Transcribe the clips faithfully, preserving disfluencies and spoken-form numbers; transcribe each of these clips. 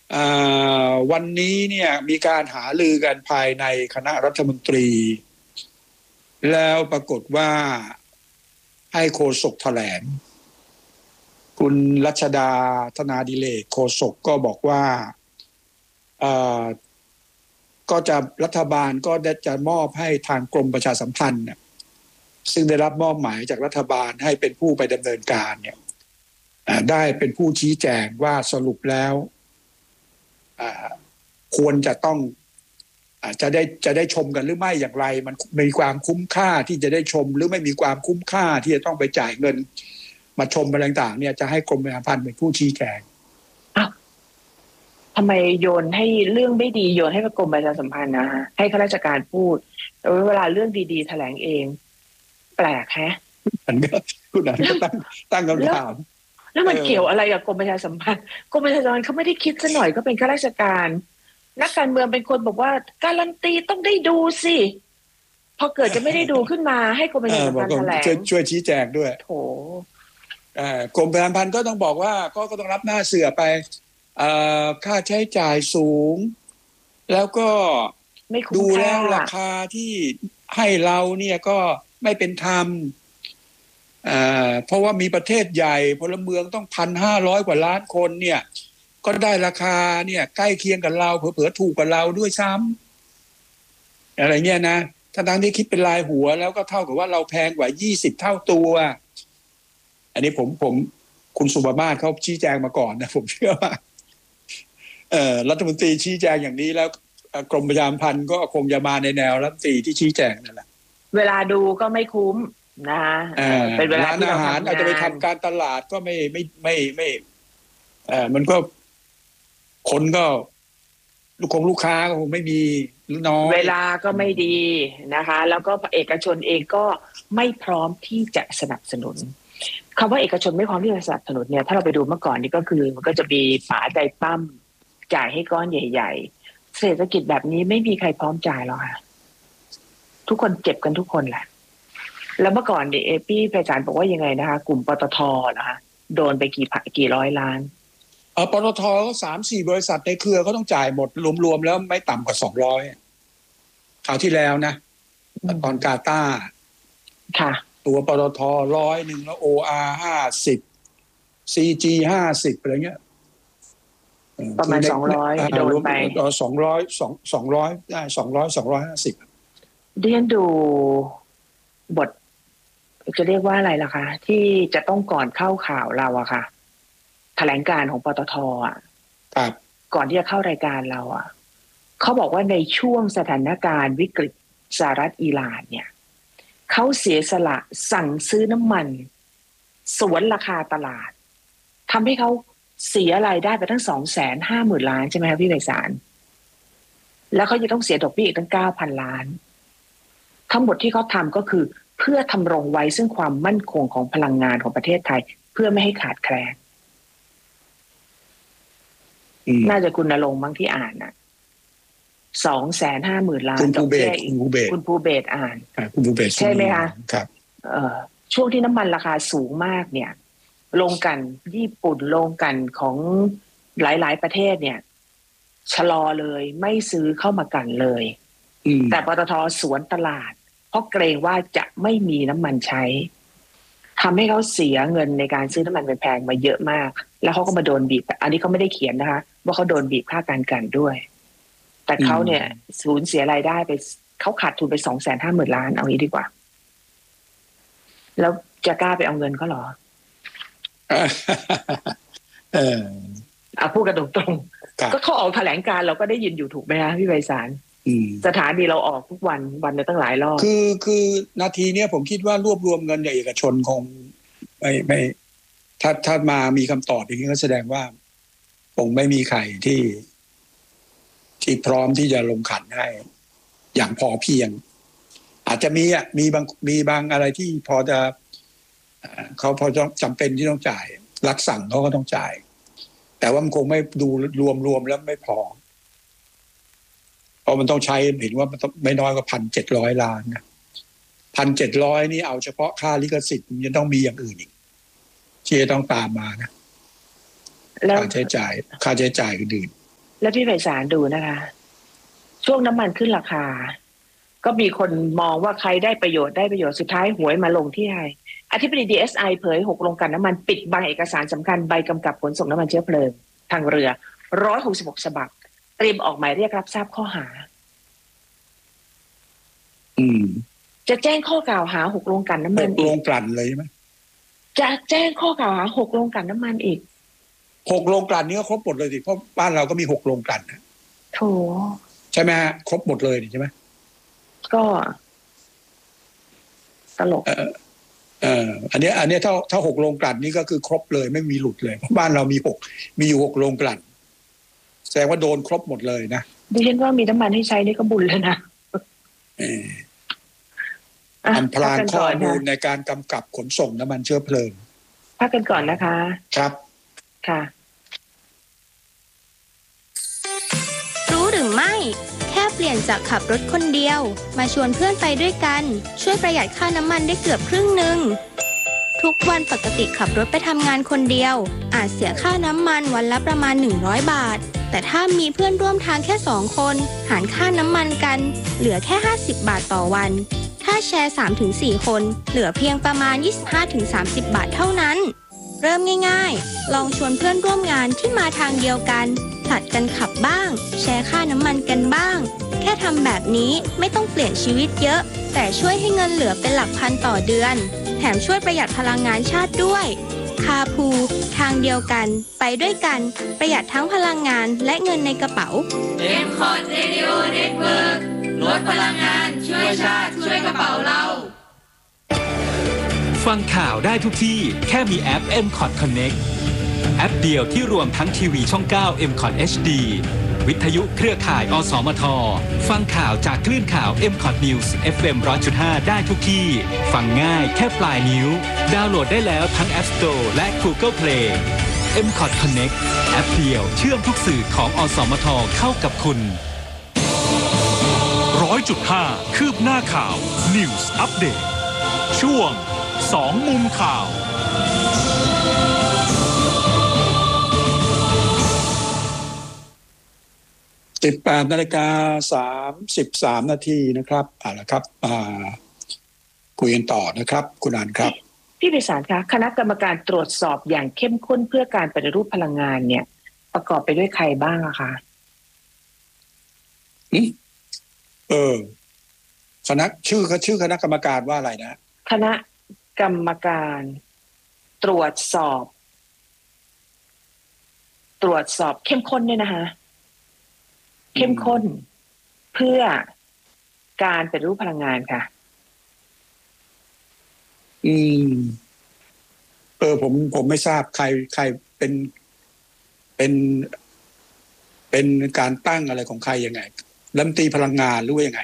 วันนี้เนี่ยมีการหารือกันภายในคณะรัฐมนตรีแล้วปรากฏว่าให้โฆษกแถลงคุณรัชดาธนาดิเรกโฆษกก็บอกว่าก็จะรัฐบาลก็จะมอบให้ทางกรมประชาสัมพันธ์เนี่ยซึ่งได้รับมอบหมายจากรัฐบาลให้เป็นผู้ไปดำเนินการเนี่ยได้เป็นผู้ชี้แจงว่าสรุปแล้วควรจะต้องจะได้จะได้ชมกันหรือไม่อย่างไรมันมีความคุ้มค่าที่จะได้ชมหรือไม่มีความคุ้มค่าที่จะต้องไปจ่ายเงินมาชมอะไรต่างๆเนี่ยจะให้กรมประชาสัมพันธ์เป็นผู้ชี้แจงอ้าวทำไมโยนให้เรื่องไม่ดีโยนให้กรมประชาสัมพันธ์นะฮะให้ข้าราชการพูดแต่เวลาเรื่องดีๆแถลงเองแปลกแฮะอันก็คุณนันก็ตั้งตั้งคำถามแล้วมันเกี่ยวอะไรกับกรมประชาสัมพันธ์กรมประชาสัมพันธ์เขาไม่ได้คิดซะหน่อยก็เป็นข้าราชการนักการเมืองเป็นคนบอกว่าการันตีต้องได้ดูสิพอเกิดจะไม่ได้ดูขึ้นมาให้กรมประชาสัมพันธ์แถลงช่วยช่วยชี้แจงด้วยโถกรมประชาสัมพันธ์ก็ต้องบอกว่าก็ต้องรับหน้าเสือไปค่าใช้จ่ายสูงแล้วก็ดูแล้วราคาที่ให้เราเนี่ยก็ไม่เป็นธรรมเพราะว่ามีประเทศใหญ่พลเมืองต้องพันห้าร้อยกว่าล้านคนเนี่ยก็ได้ราคาเนี่ยใกล้เคียงกับเราเผลอๆถูกกว่าเราด้วยซ้ำอะไรเงี้ยนะทั้งๆที่คิดเป็นรายหัวแล้วก็เท่ากับว่าเราแพงกว่ายี่สิบเท่าตัวอันนี้ผมผมคุณสุภมาศเขาชี้แจงมาก่อนนะผมเชื่อว่าเอ่อรัฐมนตรีชี้แจงอย่างนี้แล้วกรมประชาสัมพันธ์ก็คงจะมาในแนวรัฐมนตรีที่ชี้แจงนั่นแหละเวลาดูก็ไม่คุ้มนะเป็นเวลาที่อาหารอาจจะไปทำการตลาดก็ไม่ไม่ไม่ไม่เอ่อมันก็คนก็ลูกคงลูกค้าก็คงไม่มีน้อยเวลาก็ไม่ดีนะคะแล้วก็เอกชนเองก็ไม่พร้อมที่จะสนับสนุนคำว่าเอกชนไม่พร้อมที่จะสนับสนุนเนี่ยถ้าเราไปดูเมื่อก่อนนี่ก็คือมันก็จะมีป๋าใจปั้มจ่ายให้ก้อนใหญ่ๆเศรษฐกิจแบบนี้ไม่มีใครพร้อมจ่ายหรอกค่ะทุกคนเจ็บกันทุกคนแหละแล้วเมื่อก่อนเนี่ยพี่ไพศาลบอกว่ายังไงนะคะกลุ่มปตท.นะคะโดนไปกี่กี่ร้อยล้านเออปตท.ก็สามสี่บริษัทในเครือเขาต้องจ่ายหมดรวมๆแล้วไม่ต่ำกว่าสองร้อยคราวที่แล้วนะตอนกาตาร์ค่ะตัวปตท.ร้อยหนึ่งแล้ว โอ อาร์ ห้าสิบ ซี จี ห้าสิบอะไรเงี้ยประมาณสองร้อยโดนไปสองร้อยสองสองร้อยได้สองร้อยสองร้อยห้าสิบเรียนดูบทจะเรียกว่าอะไรล่ะคะที่จะต้องก่อนเข้าข่าวเราอะค่ะแถลงการของปตท.อ่ะครับก่อนที่จะเข้ารายการเราอ่ะเขาบอกว่าในช่วงสถานการณ์วิกฤตสหรัฐอิหร่านเนี่ยเขาเสียสละสั่งซื้อน้ำมันสวนราคาตลาดทำให้เขาเสียรายได้ไปทั้งสองแสนห้าหมื่นล้านใช่ไหมครับพี่ไพศาลแล้วเขาจะต้องเสียดอกเบี้ยอีกตั้งเก้าพันล้านทั้งหมดที่เขาทำก็คือเพื่อทำรงไว้ซึ่งความมั่นคงของพลังงานของประเทศไทยเพื่อไม่ให้ขาดแคลนน่าจะคุณณรงค์มั้งที่อ่านน่ะสองแสนห้าหมื่นล้านคุณภูเบศคุณภูเบศอ่านคุณภูเบศใช่ไหมคะครับเอ่อช่วงที่น้ำมันราคาสูงมากเนี่ยลงกันญี่ปุ่นลงกันของหลายๆประเทศเนี่ยชะลอเลยไม่ซื้อเข้ามากันเลยแต่ปตท.สวนตลาดเพราะเกรงว่าจะไม่มีน้ำมันใช้ทำให้เขาเสียเงินในการซื้อน้ำมันแพงมาเยอะมากแล้วเขาก็มาโดนบีบอันนี้เขาไม่ได้เขียนนะคะว่าเขาโดนบีบค่าการกันด้วยแต่เขาเนี่ยสูญเสียรายได้ไปเขาขาดทุนไปสองแสนห้าหมื่นล้านเอางี้ดีกว่าแล้วจะกล้าไปเอาเงินเขาหรอเออเอาพูดกันตรงๆก็เขาออกแถลงการเราก็ได้ยินอยู่ถูกไหมคะพี่ไพศาลสถานีเราออกทุกวันวันละตั้งหลายรอบคือคือนาทีเนี้ยผมคิดว่ารวบรวมเงินจากเอกชนคงไม่ไม่ถ้าถ้ามามีคำตอบอย่างนี้ก็แสดงว่าคงไม่มีใครที่ที่พร้อมที่จะลงขันให้อย่างพอเพียงอาจจะมีอ่ะมีบางมีบางอะไรที่พอจะเขาพอจะจำเป็นที่ต้องจ่ายรักสั่งเขาก็ต้องจ่ายแต่ว่ามันคงไม่ดูรวมๆแล้วไม่พอเพราะมันต้องใช้เห็นว่ามันไม่น้อยกว่าพันเจ็ดร้อยล้านนะพันเจ็ดร้อยนี่เอาเฉพาะค่าลิขสิทธิ์มันจะต้องมีอย่างอื่นอีกที่จะต้องตามมานะค่าใช้จ่ายค่าใช้จ่ายอื่นแล้วพี่ไพศาลดูนะคะ ช่วงน้ำมันขึ้นราคาก็มีคนมองว่าใครได้ประโยชน์ได้ประโยชน์สุดท้ายหวยมาลงที่ไทยอธิบดี ดี เอส ไอ เผยหกโรงกลั่นน้ำมันปิดบังเอกสารสำคัญใบกำกับขนส่งน้ำมันเชื้อเพลิงทางเรือหนึ่งร้อยหกสิบหกฉบับเตรียมออกหมายเรียกรับทราบข้อหาอืมจะแจ้งข้อกล่าวหาหกโรงกลั่นน้ำมันหกโรงกลั่นเลยใช่ไหมจะแจ้งข้อกล่าวหาหกโรงกลั่นน้ำมันอีกหกโรงกลั่นนี้ก็ครบหมดเลยสิเพราะบ้านเราก็มีหกโรงกลั่นนะโถใช่ไหมฮะครบหมดเลยใช่ไหมก็ตลกเออเอออันนี้อันนี้ถ้าถ้าหกโรงกลั่นนี้ก็คือครบเลยไม่มีหลุดเลยเพราะบ้านเรามีหกมีอยู่หกโรงกลั่นแสดงว่าโดนครบหมดเลยนะดิฉันว่ามีน้ำมันให้ใช้นี่ก็บุญแล้วนะเอออำพรางข้อมูลในการกำกับขนส่งน้ำมันเชื้อเพลิงพักกันก่อนนะคะครับค่ะรู้หรือไม่แค่เปลี่ยนจากขับรถคนเดียวมาชวนเพื่อนไปด้วยกันช่วยประหยัดค่าน้ำมันได้เกือบครึ่งหนึ่งทุกวันปกติขับรถไปทำงานคนเดียวอาจเสียค่าน้ำมันวันละประมาณหนึ่งร้อยบาทแต่ถ้ามีเพื่อนร่วมทางแค่สองคนหารค่าน้ำมันกันเหลือแค่ห้าสิบบาทต่อวันถ้าแชร์ สามถึงสี่ คนเหลือเพียงประมาณ ยี่สิบห้าถึงสามสิบ บาทเท่านั้นเริ่มง่ายๆลองชวนเพื่อนร่วมงานที่มาทางเดียวกันผลัดกันขับบ้างแชร์ค่าน้ำมันกันบ้างแค่ทำแบบนี้ไม่ต้องเปลี่ยนชีวิตเยอะแต่ช่วยให้เงินเหลือเป็นหลักพันต่อเดือนแถมช่วยประหยัดพลังงานชาติด้วยคาพูทางเดียวกันไปด้วยกันประหยัดทั้งพลังงานและเงินในกระเป๋าเอ็ม คอท Radio Network ลดพลังงานช่วยชาติช่วยกระเป๋าเราฟังข่าวได้ทุกที่แค่มีแอป เอ็ม คอท Connect แอปเดียวที่รวมทั้งทีวีช่อง เก้า เอ็ม คอท เอช ดี วิทยุเครือข่ายอสมทฟังข่าวจากคลื่นข่าว เอ็ม คอท News เอฟ เอ็ม หนึ่งร้อยจุดห้า ได้ทุกที่ฟังง่ายแค่ปลายนิ้วดาวน์โหลดได้แล้วทั้ง App Store และ Google Play เอ็ม คอท Connect แอปเดียวเชื่อมทุกสื่อของอสมทเข้ากับคุณ หนึ่งร้อยจุดห้า คืบหน้าข่าว News Update ช่วงสองมุมข่าวสิบแปดนาฬิกาสามสิบสามนาทีนะครับเอาละครับคุยกันต่อนะครับคุณอานครับพี่ไพศาลคะคณะกรรมการตรวจสอบอย่างเข้มข้นเพื่อการปฏิรูปพลังงานเนี่ยประกอบไปด้วยใครบ้างอะคะเออคณะชื่อเขาชื่อคณะกรรมการว่าอะไรนะคณะกรรมการตรวจสอบตรวจสอบเข้มข้นเนี่ยนะคะเข้มข้นเพื่อการปฏิรูปพลังงานค่ะอืมเออผมผมไม่ทราบใครใครเป็นเป็นเป็นการตั้งอะไรของใครยังไงรัฐมนตรีพลังงานหรือว่ายังไง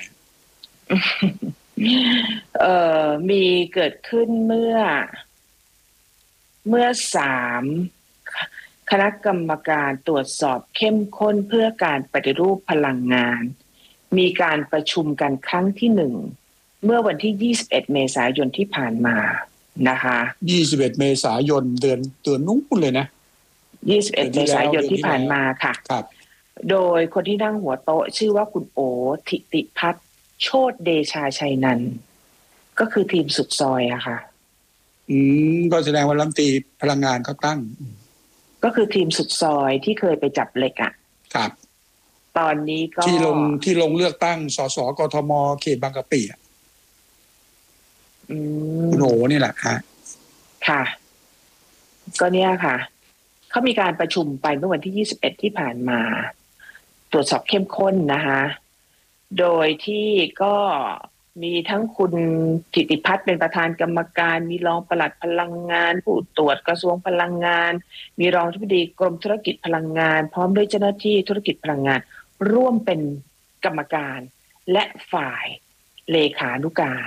เอ่อมีเกิดขึ้นเมื่อเมื่อสามคณะกรรมการตรวจสอบเข้มข้นเพื่อการปฏิรูปพลังงานมีการประชุมกันครั้งที่หนึ่งเมื่อวันที่ยี่สิบเอ็ดเมษายนที่ผ่านมานะคะยี่สิบเอ็ดเมษายนเดือนเดือนนู้นเลยนะยี่สิบเอ็ดเมษายนที่ผ่านมาค่ะครับโดยคนที่นั่งหัวโต๊ะชื่อว่าคุณโอธิติพัฒน์โชติเดชาชัยนันท์ก็คือทีมสุดซอยอะค่ะอืมก็แสดงว่ารัฐมนตรีพลังงานเขาตั้งก็คือทีมสุดซอยที่เคยไปจับเหล็กอ่ะครับตอนนี้ก็ที่ลงที่ลงเลือกตั้งสสกทมเขตบางกะปิอ่ะอืมคุณโหนี่แหละฮะค่ะก็เนี่ยค่ะเขามีการประชุมไปเมื่อวันที่ยี่สิบเอ็ดที่ผ่านมาตรวจสอบเข้มข้นนะคะโดยที่ก็มีทั้งคุณธิติพัฒน์เป็นประธานกรรมการมีรองปลัดพลังงานผู้ตรวจกระทรวงพลังงานมีรองอธิบดีกรมธุรกิจพลังงานพร้อมด้วยเจ้าหน้าที่ธุรกิจพลังงานร่วมเป็นกรรมการและฝ่ายเลขานุการ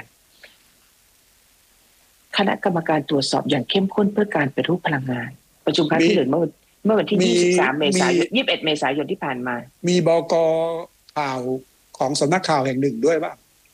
คณะกรรมการตรวจสอบอย่างเข้มข้นเพื่อการปฏิรูปพลังงานประชุมครั้งที่หนึ่งเมื่อเมื่อวันที่ยี่สิบสามเมษายนยี่สิบเอ็ดเมษายนที่ผ่านมามีบก.ข่าวของสำนักข่าวแห่งหนึ่งด้วยป่ะ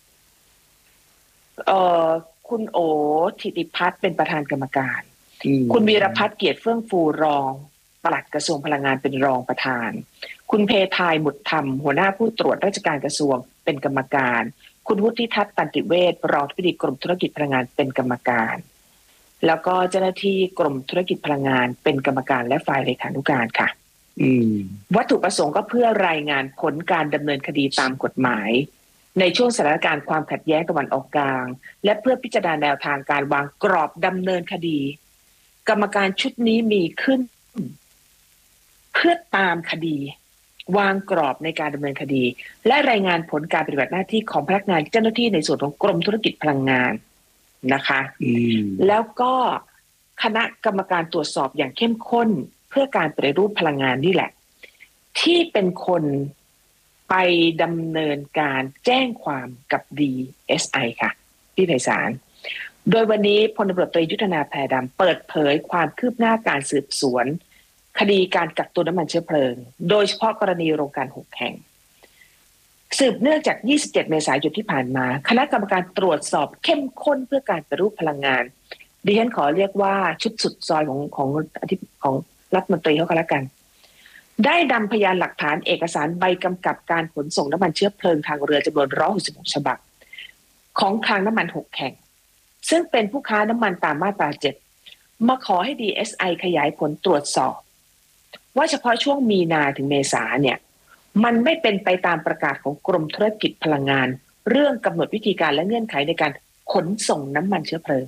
เอ่อคุณโอธิติพัฒน์เป็นประธานกรรมการคุณวีรพัฒน์เกียรติเฟื่องฟูรองปลัดกระทรวงพลังงานเป็นรองประธานคุณเพทายหมุดธรรมหัวหน้าผู้ตรวจราชการกระทรวงเป็นกรรมการคุณวุฒิทัศน์ตันติเวชรองอธิบดีกรมธุรกิจพลังงานเป็นกรรมการแล้วก็เจ้าหน้าที่กรมธุรกิจพลังงานเป็นกรรมการและฝ่ายเลขานุการค่ะอืมวัตถุประสงค์ก็เพื่อรายงานผลการดำเนินคดีตามกฎหมายในช่วงสถานการณ์ความขัดแย้งตะวันออกกลางและเพื่อพิจารณาแนวทางการวางกรอบดำเนินคดีกรรมการชุดนี้มีขึ้นเพื่อตามคดีวางกรอบในการดำเนินคดีและรายงานผลการปฏิบัติหน้าที่ของพนักงานเจ้าหน้าที่ในส่วนของกรมธุรกิจพลังงานนะคะแล้วก็คณะกรรมการตรวจสอบอย่างเข้มข้นเพื่อการปฏิรูปพลังงานนี่แหละที่เป็นคนไปดำเนินการแจ้งความกับ ดี เอส ไอ ค่ะพี่ไพศาลโดยวันนี้พลตำรวจตรียุทธนาแพดำเปิดเผยความคืบหน้าการสืบสวนคดีการกักตุนน้ำมันเชื้อเพลิงโดยเฉพาะกรณีโรงกลั่นหกแห่งสืบเนื่องจากยี่สิบเจ็ดเมษายนที่ผ่านมาคณะกรรมการตรวจสอบเข้มข้นเพื่อการปฏิรูปพลังงานดิฉันขอเรียกว่าชุดสุดซอยของของของรัฐมนตรีเขาก็แล้วกันได้นำพยานหลักฐานเอกสารใบกำกับการขนส่งน้ำมันเชื้อเพลิงทางเรือจำนวนหนึ่งร้อยหกสิบหกฉบับของคลังน้ำมันหกแห่งซึ่งเป็นผู้ค้าน้ำมันตามมาตราเจ็ดมาขอให้ ดี เอส ไอ ขยายผลตรวจสอบว่าเฉพาะช่วงมีนาถึงเมษาเนี่ยมันไม่เป็นไปตามประกาศของกรมธุรกิจพลังงานเรื่องกำหนดวิธีการและเงื่อนไขในการขนส่งน้ำมันเชื้อเพลิง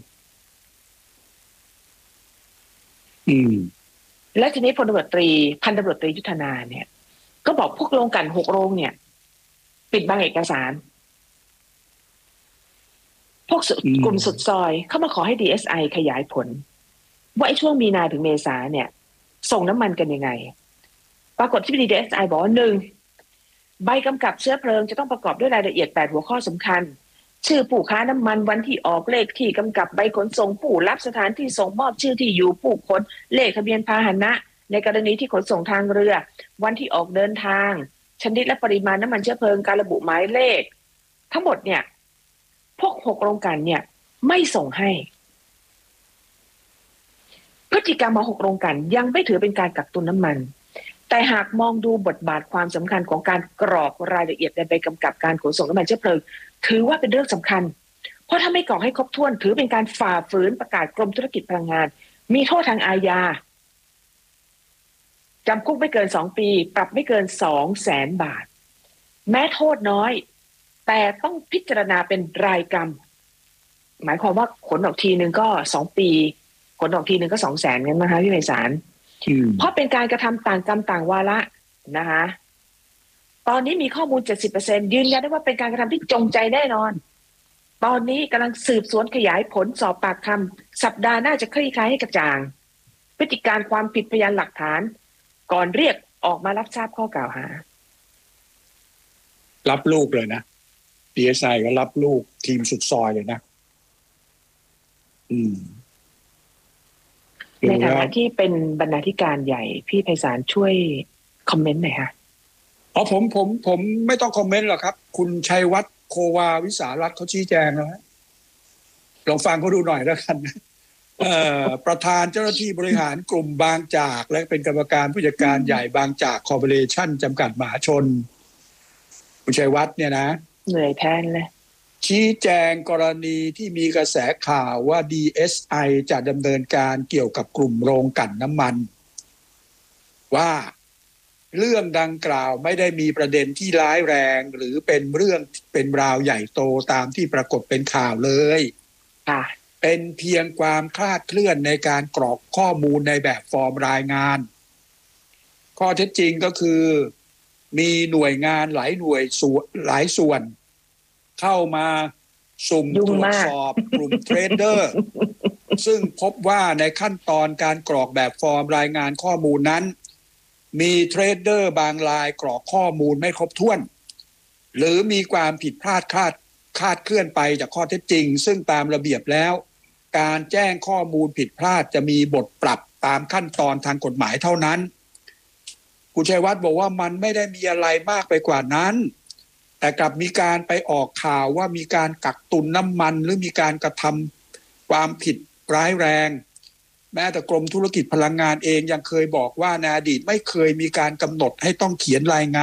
อืมและทีนี้พลตำรวจตรีพันตำรวจตรียุทธนาเนี่ยก็บอกพวกโรงกลั่นหกโรงเนี่ยปิดบังเอกสารพวกกลุ่มสุดซอยเข้ามาขอให้ ดี เอส ไอ ขยายผลว่าไอ้ช่วงมีนาถึงเมษาเนี่ยส่งน้ำมันกันยังไงปรากฏที่ ดี เอส ไอ บอกว่าหนึ่งใบกำกับเชื้อเพลิงจะต้องประกอบด้วยรายละเอียดแปดหัวข้อสำคัญชื่อผู้ค้าน้ำมันวันที่ออกเลขที่กำกับใบขนส่งผู้รับสถานที่ส่งมอบชื่อที่อยู่ผู้ขนเลขทะเบียนพาหนะในกรณีที่ขนส่งทางเรือวันที่ออกเดินทางชนิดและปริมาณน้ำมันเชื้อเพลิงการระบุหมายเลขทั้งหมดเนี่ยพวกหกโรงกลั่นเนี่ยไม่ส่งให้พฤติกรรมมาหกโรงกลั่นยังไม่ถือเป็นการกักตุนน้ำมันแต่หากมองดูบทบาทความสำคัญของการกรอกรายละเอียดในใบกำกับการขนส่งน้ำมันเชื้อเพลิงถือว่าเป็นเรื่องสำคัญเพราะถ้าไม่กรอกให้ครบถ้วนถือเป็นการฝ่าฝืนประกาศกรมธุรกิจพลังงานมีโทษทางอาญาจำคุกไม่เกินสองปีปรับไม่เกินสองแสนบาทแม้โทษน้อยแต่ต้องพิจารณาเป็นรายกรรมหมายความว่าขนออกทีนึงก็สองปีขนออกทีนึงก็สองแสนงั้นนะคะพี่ไพศาลเพราะเป็นการกระทำต่างกรรมต่างวาระนะคะตอนนี้มีข้อมูล เจ็ดสิบเปอร์เซ็นต์ ยืนยันได้ว่าเป็นการกระทำที่จงใจแน่นอนตอนนี้กำลังสืบสวนขยายผลสอบปากคำสัปดาห์หน้าจะคลี่คลายให้กระจ่างพฤติการความผิดพยานหลักฐานก่อนเรียกออกมารับทราบข้อกล่าวหารับลูกเลยนะ ดี เอส ไอ ก็รับลูกทีมสุดซอยเลยนะอืมในฐานะที่เป็นบรรณาธิการใหญ่พี่ไพศาลช่วยคอมเมนต์หน่อยค่ะอ๋อผมผมผมไม่ต้องคอมเมนต์หรอกครับคุณชัยวัฒน์โควาวิสารัตน์เขาชี้แจงแล้วลองฟังเขาดูหน่อยแล้วกันเอ่อประธานเจ้าหน้าที่บริหารกลุ่มบางจากและเป็นกรรมการผู้จัดการใหญ่บางจากคอร์ปอเรชั่นจำกัดมหาชนคุณชัยวัฒน์เนี่ยนะเหนื่อยแทนเลยชี้แจงกรณีที่มีกระแสข่าวว่า ดี เอส ไอ จะดำเนินการเกี่ยวกับกลุ่มโรงกลั่นน้ำมันว่าเรื่องดังกล่าวไม่ได้มีประเด็นที่ร้ายแรงหรือเป็นเรื่องเป็นราวใหญ่โตตามที่ปรากฏเป็นข่าวเลยเป็นเพียงความคลาดเคลื่อนในการกรอกข้อมูลในแบบฟอร์มรายงานข้อเท็จจริงก็คือมีหน่วยงานหลายหน่วยหลายส่วนเข้ามาสุ่มตรวจสอบกลุ่มเทรดเดอร์ซึ่งพบว่าในขั้นตอนการกรอกแบบฟอร์มรายงานข้อมูลนั้นมีเทรดเดอร์บางรายกรอกข้อมูลไม่ครบถ้วนหรือมีความผิดพลาดคลาดคลาดเคลื่อนไปจากข้อเท็จจริงซึ่งตามระเบียบแล้วการแจ้งข้อมูลผิดพลาดจะมีบทปรับตามขั้นตอนทางกฎหมายเท่านั้นคุณชัยวัฒน์บอกว่ามันไม่ได้มีอะไรมากไปกว่านั้นแต่กลับมีการไปออกข่าวว่ามีการกักตุนน้ำมันหรือมีการกระทำความผิดร้ายแรงแม้แต่กรมธุรกิจพลังงานเองยังเคยบอกว่าในอดีตไม่เคยมีการกำหนดให้ต้องเขียนรายงาน